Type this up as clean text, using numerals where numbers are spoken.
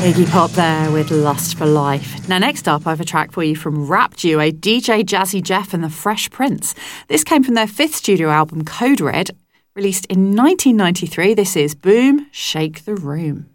Iggy Pop there with Lust for Life. Now, next up, I have a track for you from rap duo DJ Jazzy Jeff and the Fresh Prince. This came from their fifth studio album, Code Red, released in 1993. This is Boom, Shake the Room.